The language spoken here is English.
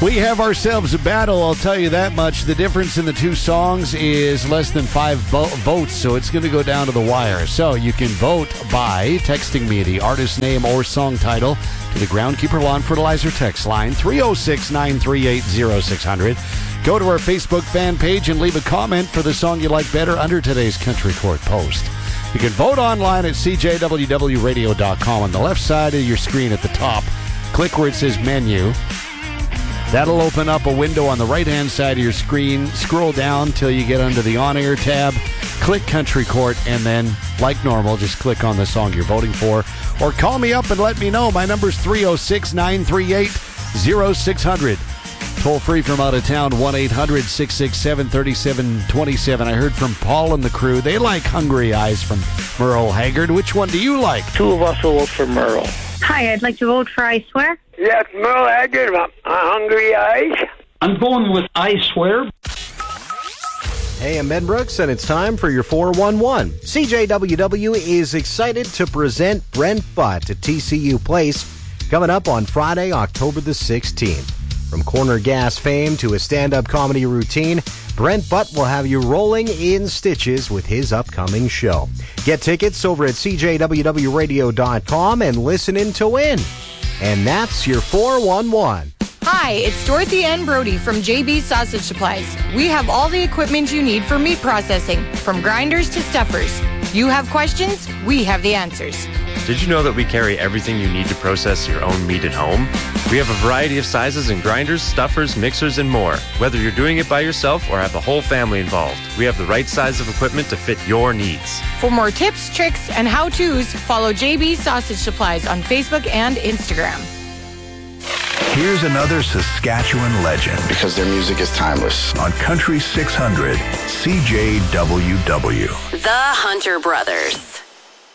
We have ourselves a battle, I'll tell you that much. The difference in the two songs is less than 5 votes, so it's going to go down to the wire. So you can vote by texting me the artist name or song title to the Groundkeeper Lawn Fertilizer text line, 306-938-0600. Go to our Facebook fan page and leave a comment for the song you like better under today's Country Court post. You can vote online at cjwwradio.com. On the left side of your screen at the top, click where it says menu. That'll open up a window on the right-hand side of your screen. Scroll down till you get under the On-Air tab. Click Country Court, and then, like normal, just click on the song you're voting for. Or call me up and let me know. My number's 306-938-0600. Toll free from out of town, 1-800-667-3727. I heard from Paul and the crew. They like Hungry Eyes from Merle Haggard. Which one do you like? Two of us will vote for Merle. Hi, I'd like to vote for I Swear. Yes, Merle Haggard, Hungry Eyes. I'm going with I Swear. Hey, I'm Ben Brooks, and it's time for your 411. CJWW is excited to present Brent Butt at TCU Place coming up on Friday, October the 16th. From corner gas fame to a stand-up comedy routine, Brent Butt will have you rolling in stitches with his upcoming show. Get tickets over at cjwwradio.com and listen in to win. And that's your 411. Hi, it's Dorothy Ann Brody from JB Sausage Supplies. We have all the equipment you need for meat processing, from grinders to stuffers. You have questions, we have the answers. Did you know that we carry everything you need to process your own meat at home? We have a variety of sizes in grinders, stuffers, mixers, and more. Whether you're doing it by yourself or have the whole family involved, we have the right size of equipment to fit your needs. For more tips, tricks, and how-tos, follow JB Sausage Supplies on Facebook and Instagram. Here's another Saskatchewan legend. Because their music is timeless. On Country 600, CJWW. The Hunter Brothers.